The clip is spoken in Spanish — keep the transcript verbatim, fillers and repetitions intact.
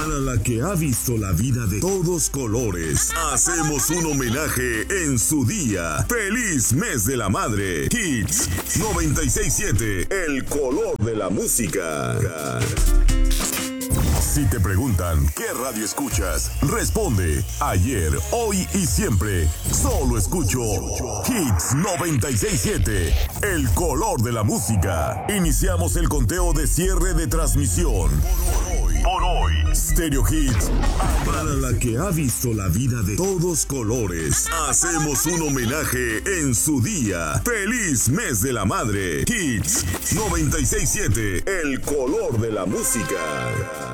Para la que ha visto la vida de todos colores, hacemos un homenaje en su día. ¡Feliz Mes de la Madre! Hits noventa y seis punto siete, el color de la música. Si te preguntan qué radio escuchas, responde ayer, hoy y siempre. Solo escucho Hits noventa y seis punto siete, el color de la música. Iniciamos el conteo de cierre de transmisión. Por hoy, Stereo Hits. Para la que ha visto la vida de todos colores, hacemos un homenaje en su día. ¡Feliz Mes de la Madre! Hits noventa y seis punto siete, el color de la música.